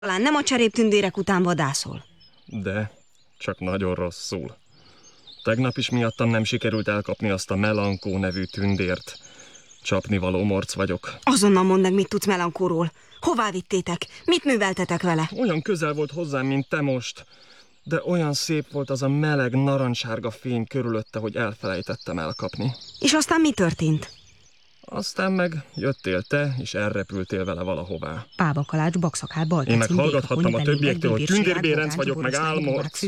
Talán nem a cseréptündérek után vadászol? De, csak nagyon rosszul. Tegnap is miattam nem sikerült elkapni azt a Melankó nevű tündért. Csapnivaló morc vagyok. Azonnal mondd meg, mit tudsz Melankóról. Hová vittétek? Mit műveltetek vele? Olyan közel volt hozzám, mint te most. De olyan szép volt az a meleg, narancssárga fény körülötte, hogy elfelejtettem elkapni. És aztán mi történt? Aztán meg jöttél te, és elrepültél vele valahová. Páva Kalács, Bakszakál, Baltacin, én meg hallgathattam a többiektől, hogy Tündérbérenc vagyok, meg álmorc.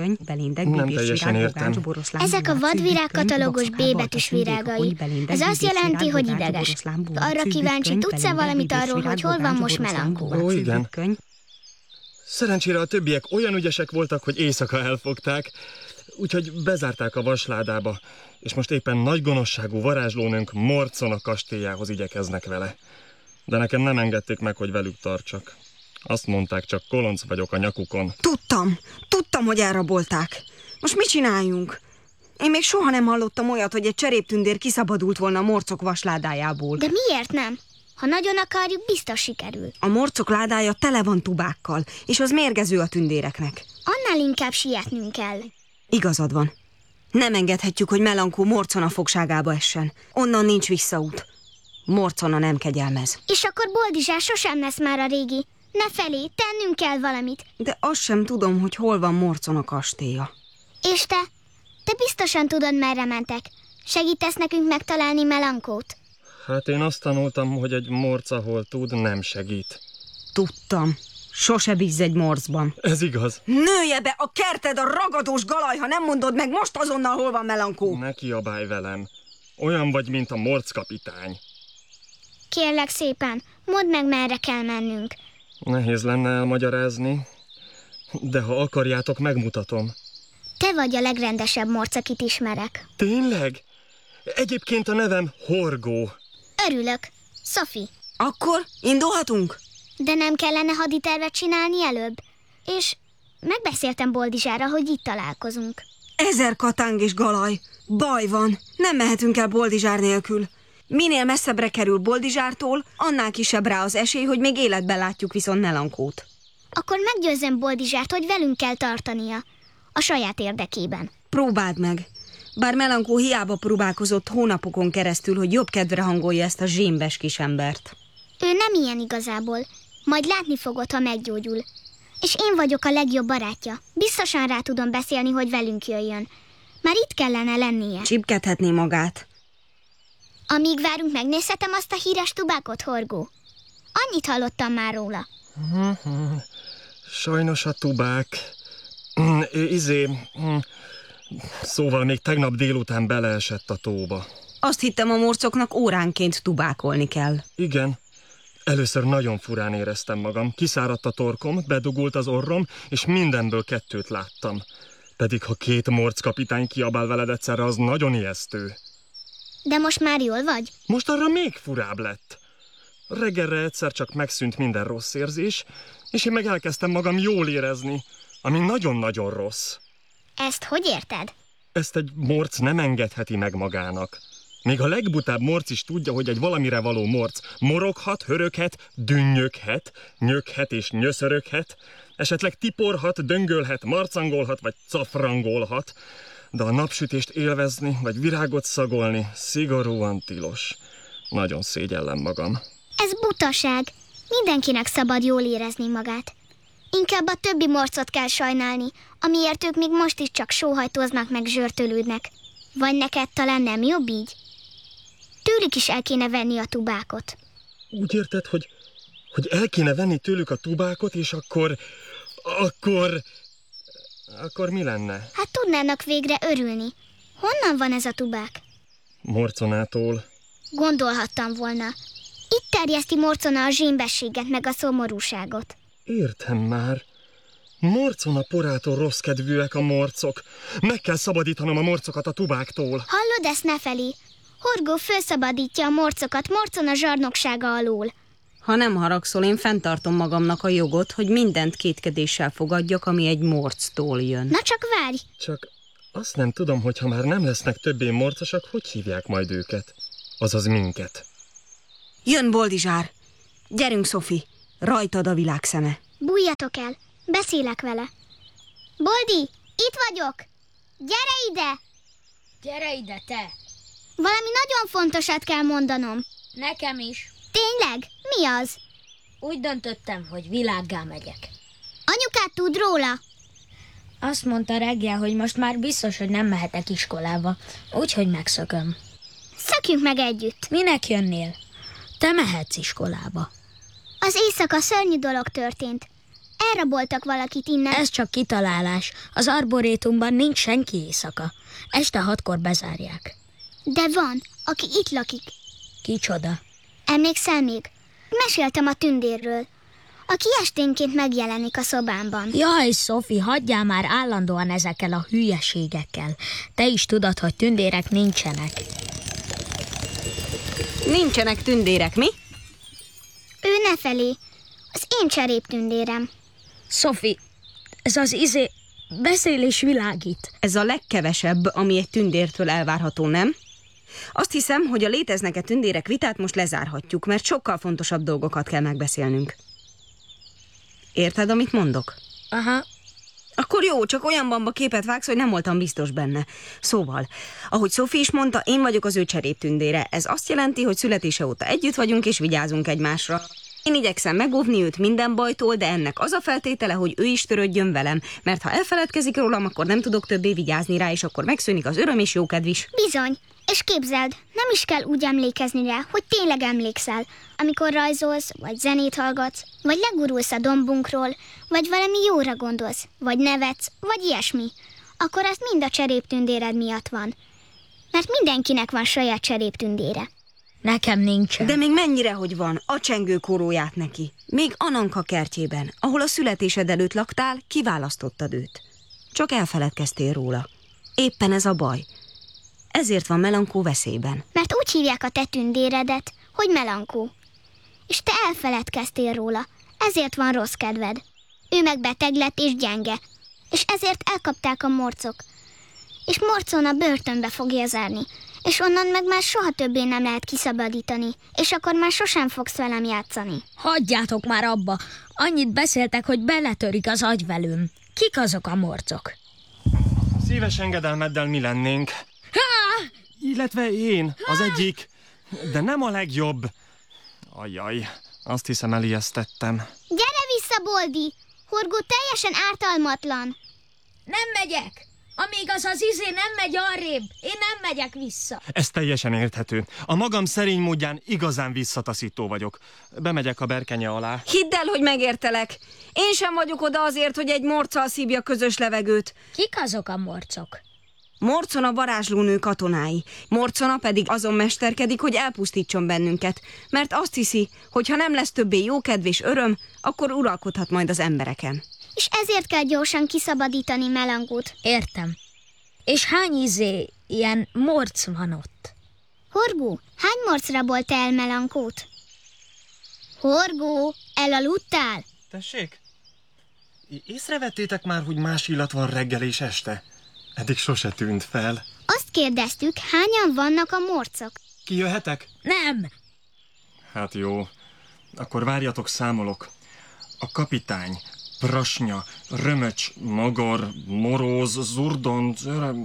Nem teljesen értem. Ezek a vadvirág katalógus B betűs virágai. Ez azt jelenti, hogy ideges. Arra kíváncsi, tudsz-e valamit arról, hogy hol van most Melankó? Ó, igen. Szerencsére a többiek olyan ügyesek voltak, hogy éjszaka elfogták, úgyhogy bezárták a vasládába, és most éppen nagy gonoszságú varázslónőnk Morcon a kastélyához igyekeznek vele. De nekem nem engedték meg, hogy velük tartsak. Azt mondták, csak kolonc vagyok a nyakukon. Tudtam, hogy elrabolták. Most mit csináljunk? Én még soha nem hallottam olyat, hogy egy cseréptündér kiszabadult volna a morcok vasládájából. De miért nem? Ha nagyon akarjuk, biztos sikerül. A morcok ládája tele van tubákkal, és az mérgező a tündéreknek. Annál inkább sietnünk kell. Igazad van. Nem engedhetjük, hogy Melankó Morcona fogságába essen. Onnan nincs visszaút. Morcona nem kegyelmez. És akkor Boldizsár sosem lesz már a régi. Ne felé, tennünk kell valamit. De azt sem tudom, hogy hol van Morcona kastélya. És te? Te biztosan tudod, merre mentek. Segítesz nekünk megtalálni Melankót? Hát én azt tanultam, hogy egy morc, ahol tud, nem segít. Tudtam. Sose bízz egy morcban. Ez igaz. Nője be a kerted, a ragadós galaj, ha nem mondod meg most azonnal, hol van Melankó. Ne kiabálj velem. Olyan vagy, mint a morckapitány. Kérlek szépen, mondd meg, merre kell mennünk. Nehéz lenne elmagyarázni, de ha akarjátok, megmutatom. Te vagy a legrendesebb morc, akit ismerek. Tényleg? Egyébként a nevem Horgó. Örülök. Sophie. Akkor indulhatunk? De nem kellene haditervet csinálni előbb? És megbeszéltem Boldizsárral, hogy itt találkozunk. 1000 katáng és galaj. Baj van, nem mehetünk el Boldizsár nélkül. Minél messzebbre kerül Boldizsártól, annál kisebb rá az esély, hogy még életben látjuk viszont Melankót. Akkor meggyőzzem Boldizsárt, hogy velünk kell tartania. A saját érdekében. Próbáld meg. Bár Melankó hiába próbálkozott hónapokon keresztül, hogy jobb kedvre hangolja ezt a zsémbes kisembert. Ő nem ilyen igazából. Majd látni fogod, ha meggyógyul. És én vagyok a legjobb barátja. Biztosan rá tudom beszélni, hogy velünk jöjjön. Már itt kellene lennie. Csipkedhetné magát. Amíg várunk, megnézhetem azt a híres tubákot, Horgó? Annyit hallottam már róla. Sajnos a tubák... Szóval még tegnap délután beleesett a tóba. Azt hittem, a morcoknak óránként tubákolni kell. Igen. Először nagyon furán éreztem magam. Kiszáradt a torkom, bedugult az orrom, és mindenből 2 láttam. Pedig ha 2 morckapitány kiabál veled egyszerre, az nagyon ijesztő. De most már jól vagy? Most arra még furább lett. Reggelre egyszer csak megszűnt minden rossz érzés, és én meg elkezdtem magam jól érezni, ami nagyon-nagyon rossz. Ezt hogy érted? Ezt egy morc nem engedheti meg magának. Még a legbutább morc is tudja, hogy egy valamire való morc moroghat, höröghet, dünnyöghet, nyöghet és nyöszöröghet, esetleg tiporhat, döngölhet, marcangolhat vagy cafrangolhat, de a napsütést élvezni vagy virágot szagolni szigorúan tilos. Nagyon szégyellem magam. Ez butaság. Mindenkinek szabad jól érezni magát. Inkább a többi morcot kell sajnálni, amiért ők még most is csak sóhajtóznak meg zsörtölődnek. Vagy neked talán nem jobb így? Tőlük is el kéne venni a tubákot. Úgy érted, hogy el kéne venni tőlük a tubákot, és akkor mi lenne? Hát tudnának végre örülni. Honnan van ez a tubák? Morconától. Gondolhattam volna. Itt terjeszti Morcona a zsémbességet meg a szomorúságot. Értem már. Morcona porától rossz kedvűek a morcok. Meg kell szabadítanom a morcokat a tubáktól. Hallod ezt, Nefelé? Horgó felszabadítja a morcokat Morcona zsarnoksága alól. Ha nem haragszol, én fenntartom magamnak a jogot, hogy mindent kétkedéssel fogadjak, ami egy morctól jön. Na csak várj! Csak azt nem tudom, hogy ha már nem lesznek többé morcosak, hogy hívják majd őket? Azaz minket. Jön Boldizsár! Gyerünk, Sophie! Rajtad a világ szeme! Bújjatok el, beszélek vele. Boldi, itt vagyok! Gyere ide! Gyere ide, te! Valami nagyon fontosat kell mondanom. Nekem is. Tényleg? Mi az? Úgy döntöttem, hogy világgá megyek. Anyukát tud róla? Azt mondta reggel, hogy most már biztos, hogy nem mehetek iskolába, úgyhogy megszököm. Szökjünk meg együtt. Minek jönnél? Te mehetsz iskolába. Az éjszaka szörnyű dolog történt. Elraboltak valakit innen. Ez csak kitalálás. Az arborétumban nincs senki éjszaka. Este 6-kor bezárják. De van, aki itt lakik. Kicsoda? Emlékszel még? Meséltem a tündérről, aki esténként megjelenik a szobámban. Jaj, Szofi, hagyjál már állandóan ezekkel a hülyeségekkel. Te is tudod, hogy tündérek nincsenek. Nincsenek tündérek, mi? Ő nefelé, az én cseréptündérem. Szofi, ez az beszél és világít. Ez a legkevesebb, ami egy tündértől elvárható, nem? Azt hiszem, hogy a léteznek-e tündérek vitát most lezárhatjuk, mert sokkal fontosabb dolgokat kell megbeszélnünk. Érted, amit mondok? Aha. Akkor jó, csak olyan bamba képet vágsz, hogy nem voltam biztos benne. Szóval, ahogy Sophie is mondta, én vagyok az ő cseréptündére. Ez azt jelenti, hogy születése óta együtt vagyunk és vigyázunk egymásra. Én igyekszem megóvni őt minden bajtól, de ennek az a feltétele, hogy ő is törődjön velem, mert ha elfeledkezik rólam, akkor nem tudok többé vigyázni rá, és akkor megszűnik az öröm és jókedv is. Bizony, és képzeld, nem is kell úgy emlékezni rá, hogy tényleg emlékszel, amikor rajzolsz, vagy zenét hallgatsz, vagy legurulsz a dombunkról, vagy valami jóra gondolsz, vagy nevetsz, vagy ilyesmi, akkor az mind a cseréptündéred miatt van. Mert mindenkinek van saját cseréptündére. Nekem nincsen. De még mennyire, hogy van, a csengő kóróját neki. Még Ananka kertjében, ahol a születésed előtt laktál, kiválasztottad őt. Csak elfeledkeztél róla. Éppen ez a baj. Ezért van Melankó veszélyben. Mert úgy hívják a te tündéredet, hogy Melankó. És te elfeledkeztél róla, ezért van rossz kedved. Ő meg beteg lett és gyenge, és ezért elkapták a morcok. És Morcon a börtönbe fogja zárni, és onnan meg már soha többé nem lehet kiszabadítani, és akkor már sosem fogsz velem játszani. Hagyjátok már abba. Annyit beszéltek, hogy beletörik az agyvelőm. Kik azok a morcok? Szíves engedelmeddel mi lennénk. Illetve én, az egyik, de nem a legjobb. Ajjaj, azt hiszem elijesztettem. Gyere vissza, Boldi! Horgó teljesen ártalmatlan. Nem megyek! Amíg az nem megy arrébb, én nem megyek vissza. Ez teljesen érthető. A magam szerény módján igazán visszataszító vagyok. Bemegyek a berkenye alá. Hidd el, hogy megértelek. Én sem vagyok oda azért, hogy egy morccal szívja közös levegőt. Kik azok a morcok? Morcon a varázslónő katonái. Morcona pedig azon mesterkedik, hogy elpusztítson bennünket. Mert azt hiszi, hogy ha nem lesz többé jókedv és öröm, akkor uralkodhat majd az embereken. És ezért kell gyorsan kiszabadítani Melankót. Értem. És hány ilyen morc van ott? Horgó, hány morc rabolta el Melankót? Horgó, elaludtál? Tessék? Észrevettétek már, hogy más illat van reggel és este? Eddig sose tűnt fel. Azt kérdeztük, hányan vannak a morcok? Kijöhetek? Nem! Hát jó. Akkor várjatok, számolok. A kapitány, Prasnya, Römöcs, Magor, Moróz, Zurdon,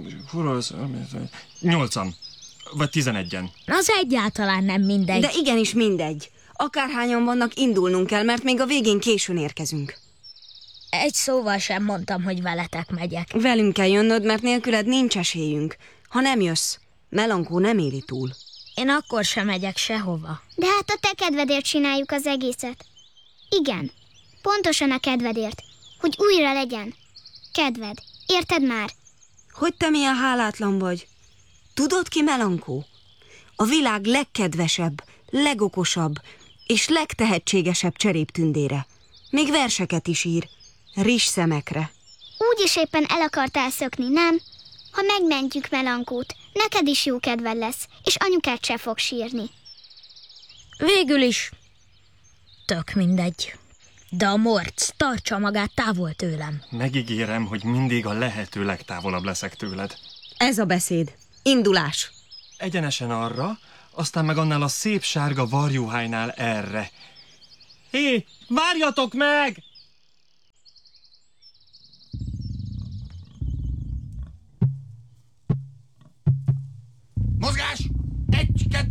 8-an. Vagy 11-en. Az egyáltalán nem mindegy. De igenis mindegy. Akárhányan vannak, indulnunk kell, mert még a végén későn érkezünk. Egy szóval sem mondtam, hogy veletek megyek. Velünk kell jönnöd, mert nélküled nincs esélyünk. Ha nem jössz, Melankó nem éli túl. Én akkor sem megyek sehova. De hát a te kedvedért csináljuk az egészet. Igen, pontosan a kedvedért, hogy újra legyen kedved. Érted már? Hogy te milyen hálátlan vagy? Tudod ki Melankó? A világ legkedvesebb, legokosabb és legtehetségesebb cseréptündére. Még verseket is ír, rizsszemekre. Úgyis éppen el akartál szökni, nem? Ha megmentjük Melankót, neked is jó kedved lesz, és anyukát se fog sírni. Végül is tök mindegy. De a morc tartsa magát távol tőlem. Megígérem, hogy mindig a lehető legtávolabb leszek tőled. Ez a beszéd. Indulás. Egyenesen arra, aztán meg annál a szép sárga varjuhánynál erre. Hé, várjatok meg!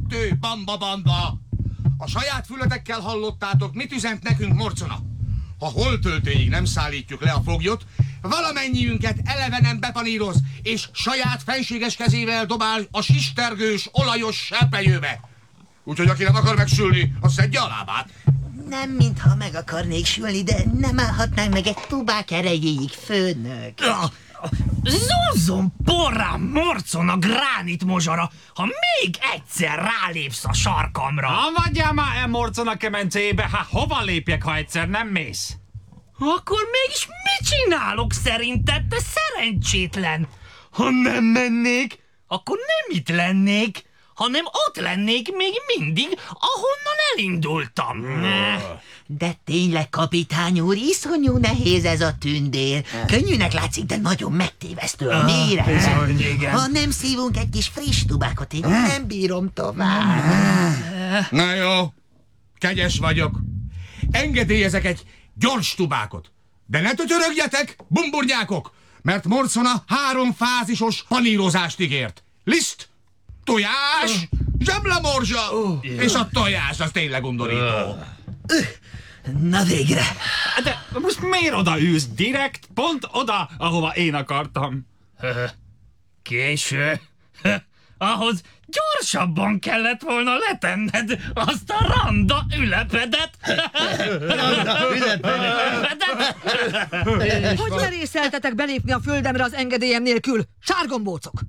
2, bamba-bamba! A saját fületekkel hallottátok, mit üzent nekünk Morcona. Ha holtöltőig nem szállítjuk le a foglyot, valamennyiünket elevenen bepaníroz, és saját fenséges kezével dobál a sistergős, olajos serpenyőbe. Úgyhogy aki nem akar megsülni, az szedje a lábát. Nem mintha meg akarnék sülni, de nem állhatnánk meg egy tubák erejéig, főnök. Zuzzon porrám, Morcona, gránit mozsara, ha még egyszer rálépsz a sarkamra. Avadjál már Morcona kemencébe, hát hova lépjek, ha egyszer nem mész? Akkor mégis mit csinálok szerinted, te szerencsétlen? Ha nem mennék, akkor nem itt lennék, hanem ott lennék még mindig, ahonnan elindultam. De tényleg, kapitány úr, iszonyú nehéz ez a tündér. Könnyűnek látszik, de nagyon megtévesztő a méreg. Bizony, igen. Ha nem szívunk egy kis friss tubákot, én nem bírom tovább. Na jó, kegyes vagyok. Engedélyezek egy gyors tubákot. De ne tötyörögjetek, bumburnyákok, mert Morcona 3 fázisos panírozást ígért. Liszt, tojás, zseblamorzsa, és a tojás az tényleg undorító. Na végre. De most miért oda ülsz? Direkt pont oda, ahova én akartam. Késő. Ahhoz gyorsabban kellett volna letenned azt a randa ülepedet. Hogy merészeltetek belépni a földemre az engedélyem nélkül? Sárgombócok!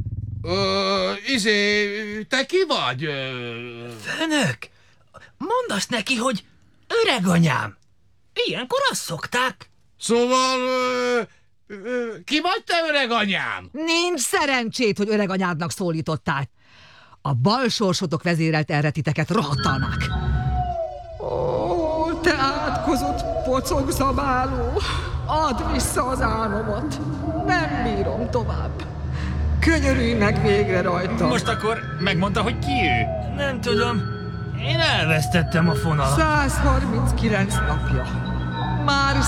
Te ki vagy? Főnök, mondd azt neki, hogy öreganyám. Ilyenkor azt szokták. Szóval, ki vagy te, öreg anyám? Nincs szerencsét, hogy öreganyádnak szólítottál. A bal sorsotok vezérelt erre titeket, rohadtalmák. Ó, te átkozott pocogzabáló, add vissza az álmomat. Nem bírom tovább. Könyörülj meg végre rajta. Most akkor megmondta, hogy ki ő? Nem tudom, én elvesztettem a fonalat. 139 napja. Már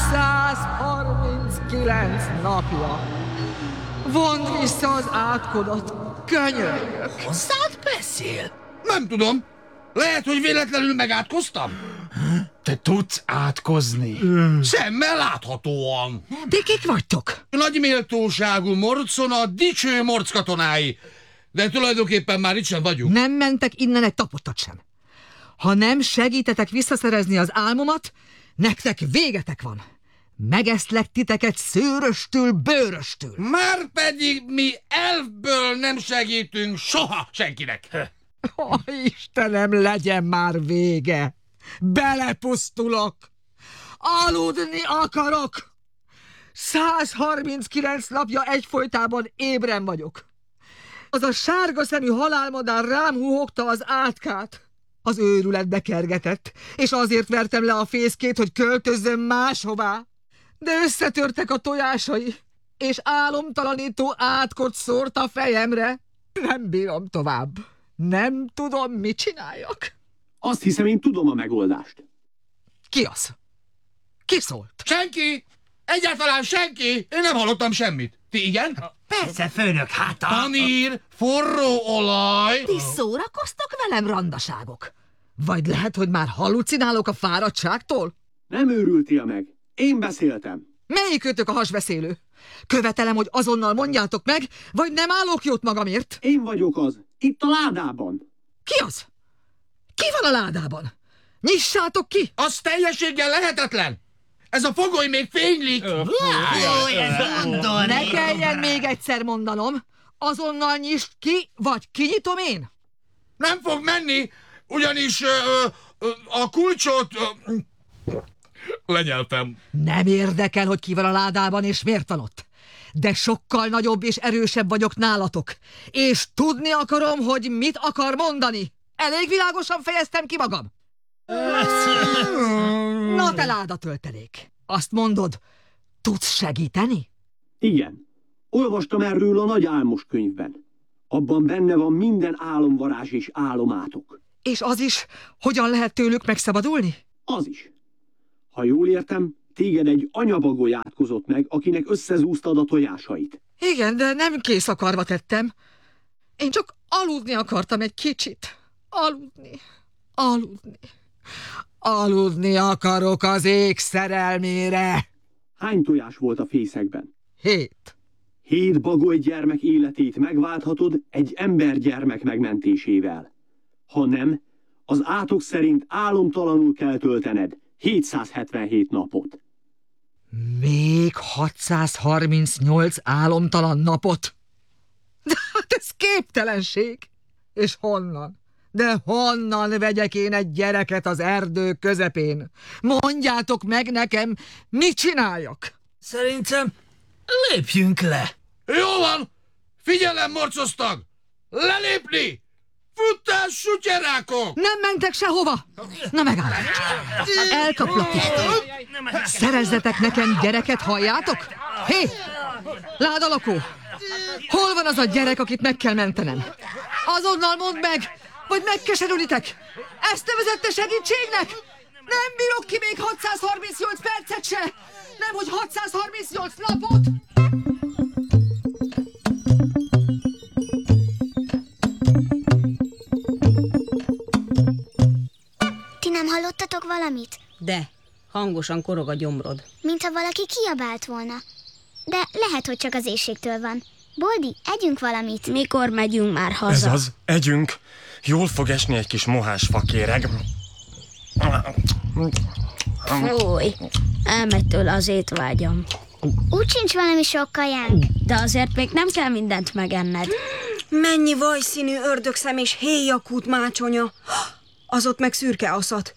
139 napja. Vond vissza az átkodat. Könyörgök. Hozzád beszél? Nem tudom. Lehet, hogy véletlenül megátkoztam? Te tudsz átkozni? Szemmel láthatóan. Ti kik vagytok? Nagy méltóságú Morcona, dicső morc katonái. De tulajdonképpen már itt sem vagyunk. Nem mentek innen egy tapottat sem. Ha nem segítetek visszaszerezni az álmomat, nektek végetek van. Megeszlek titeket szőröstől, bőröstől. Márpedig mi elfből nem segítünk soha senkinek. Ó, Istenem, legyen már vége. Belepusztulok. Aludni akarok. 139 napja egyfolytában ébren vagyok. Az a sárga szemű halálmadár rám húhogta az átkát. Az őrületbe kergetett, és azért vertem le a fészkét, hogy költözzön máshová. De összetörtek a tojásai, és álomtalanító átkot szórt a fejemre. Nem bírom tovább. Nem tudom, mit csináljak. Azt hiszem, én tudom a megoldást. Ki az? Ki szólt? Senki! Egyáltalán senki! Én nem hallottam semmit. Ti igen? Persze, főnök, hát Panír, forró olaj... Ti szórakoztok velem, randaságok? Vagy lehet, hogy már halucinálok a fáradtságtól? Nem őrültél meg. Én beszéltem. Melyikőtök a hasbeszélő? Követelem, hogy azonnal mondjátok meg, vagy nem állok jót magamért? Én vagyok az. Itt a ládában. Ki az? Ki van a ládában? Nyissátok ki! Az teljességgel lehetetlen! Ez a fogoly még fénylik! Ne kelljen még egyszer mondanom. Azonnal nyisd ki, vagy kinyitom én? Nem fog menni, ugyanis a kulcsot... lenyeltem. Nem érdekel, hogy ki van a ládában és miért van ott. De sokkal nagyobb és erősebb vagyok nálatok. És tudni akarom, hogy mit akar mondani. Elég világosan fejeztem ki magam. Na te ládatöltelék. Azt mondod, tudsz segíteni? Igen. Olvastam erről a nagy álmos könyvben. Abban benne van minden álomvarázs és álomátok. És az is, hogyan lehet tőlük megszabadulni? Az is. Ha jól értem, téged egy anyabagoly átkozott meg, akinek összezúztad a tojásait. Igen, de nem kész akarva tettem. Én csak aludni akartam egy kicsit. Aludni akarok az ég szerelmére. Hány tojás volt a fészekben? 7. 7 bagoly gyermek életét megválthatod egy embergyermek megmentésével. Ha nem, az átok szerint álomtalanul kell töltened 777 napot. Még 638 álomtalan napot? De hát ez képtelenség. És honnan? De honnan vegyek én egy gyereket az erdő közepén? Mondjátok meg nekem, mit csináljak? Szerintem lépjünk le. Jó van! Figyelem, morcosztag! Lelépni! Futás, sutyerákok! Nem mentek sehova! Na megáll! Elkaplak itt! Szerezzetek nekem gyereket, halljátok? Hé! Ládalakó! Hol van az a gyerek, akit meg kell mentenem? Azonnal mondd meg, vagy megkeserülitek! Ezt nevezette segítségnek? Nem bírok ki még 638 percet se! Nemhogy 638 napot! Ti nem hallottatok valamit? De, hangosan korog a gyomrod. Mintha valaki kiabált volna. De lehet, hogy csak az éhségtől van. Boldi, együnk valamit. Mikor megyünk már haza? Ez az, együnk. Jól fog esni egy kis mohás fakéreg. Fúj, elmegy tőle az étvágyam. Úgy sincs valami sok kajánk. De azért még nem kell mindent megenned. Mennyi vajszínű ördögszem és héjakút mácsonya. Az ott meg szürke aszat.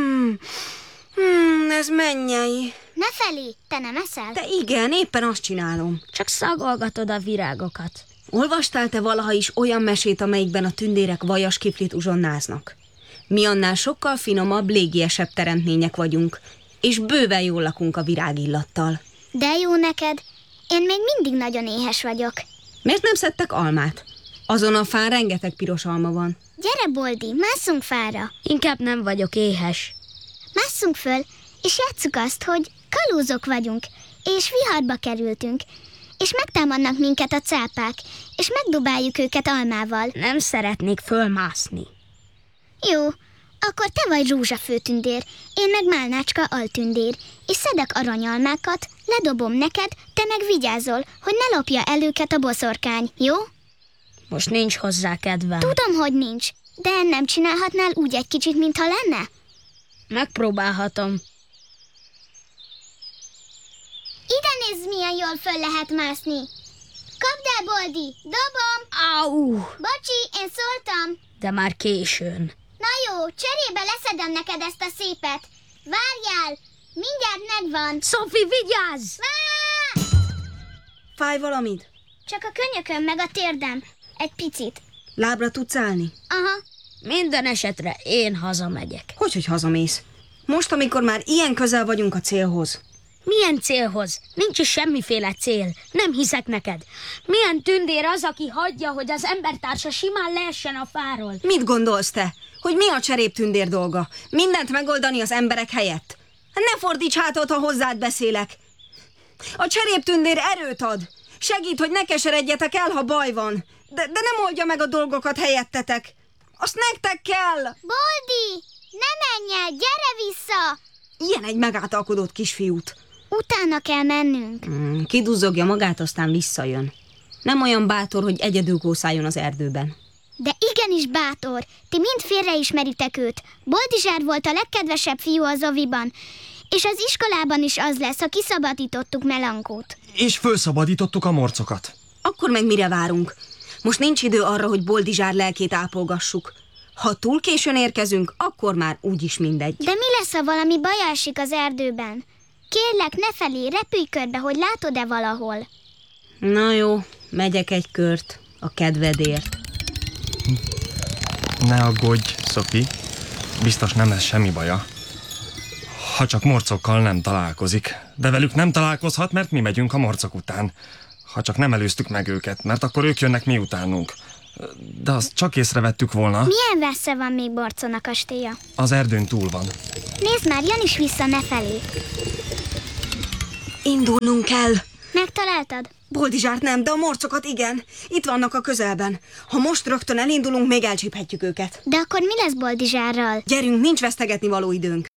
Ez mennyei. Ne felé, te nem eszel? De igen, éppen azt csinálom. Csak szagolgatod a virágokat. Olvastál te valaha is olyan mesét, amelyikben a tündérek vajas kiflit uzsonnáznak? Mi annál sokkal finomabb, légiesebb teremtmények vagyunk, és bőven jól lakunk a virágillattal. De jó neked. Én még mindig nagyon éhes vagyok. Miért nem szedtek almát? Azon a fán rengeteg piros alma van. Gyere, Boldi, másszunk fára. Inkább nem vagyok éhes. Másszunk föl, és játsszuk azt, hogy kalózok vagyunk, és viharba kerültünk, és megtámadnak minket a cápák, és megdobáljuk őket almával. Nem szeretnék fölmászni. Jó, akkor te vagy rózsafőtündér, én meg málnácska altündér, és szedek aranyalmákat, ledobom neked, te meg vigyázol, hogy ne lopja el őket a boszorkány, jó? Most nincs hozzá kedvem. Tudom, hogy nincs, de nem csinálhatnál úgy egy kicsit, mintha lenne? Megpróbálhatom. Ide nézz, milyen jól föl lehet mászni. Kapd el, Boldi, dobom. Au! Bocsi, én szóltam. De már későn. Na jó, cserébe leszedem neked ezt a szépet. Várjál, mindjárt megvan. Sophie, vigyázz! Fáj valamit? Csak a könyököm meg a térdem. Egy picit. Lábra tudsz állni? Aha. Minden esetre én hazamegyek. Hogy hazamész? Most, amikor már ilyen közel vagyunk a célhoz. Milyen célhoz? Nincs is semmiféle cél. Nem hiszek neked. Milyen tündér az, aki hagyja, hogy az embertársa simán leessen a fáról? Mit gondolsz te? Hogy mi a cseréptündér dolga? Mindent megoldani az emberek helyett? Ne fordíts hátat, ha hozzád beszélek. A cseréptündér erőt ad. Segít, hogy ne keseredjetek el, ha baj van. De nem oldja meg a dolgokat helyettetek. Azt nektek kell. Boldi, ne menj el, gyere vissza. Ilyen egy megáltalkodott kisfiút. Utána kell mennünk. Kiduzzogja magát, aztán visszajön. Nem olyan bátor, hogy egyedül kószáljon az erdőben. De igenis bátor. Ti mind félreismeritek őt. Boldizsár volt a legkedvesebb fiú az oviban. És az iskolában is az lesz, ha kiszabadítottuk Melankót. És fölszabadítottuk a morcokat. Akkor meg mire várunk? Most nincs idő arra, hogy Boldizsár lelkét ápolgassuk. Ha túl későn érkezünk, akkor már úgyis mindegy. De mi lesz, ha valami baj esik az erdőben? Kérlek, ne felé, repülj körbe, hogy látod-e valahol. Na jó, megyek egy kört a kedvedért. Ne aggódj, Sophie. Biztos nem lesz semmi baja. Ha csak morcokkal nem találkozik. De velük nem találkozhat, mert mi megyünk a morcok után. Ha csak nem előztük meg őket, mert akkor ők jönnek mi utánunk. De azt csak észrevettük volna. Milyen messze van még Borcon a kastélya? Az erdőn túl van. Nézd már, jön is vissza, ne felé. Indulnunk kell. Megtaláltad? Boldizsárt nem, de a morcokat igen. Itt vannak a közelben. Ha most rögtön elindulunk, még elcsíphetjük őket. De akkor mi lesz Boldizsárral? Gyerünk, nincs vesztegetni való időnk.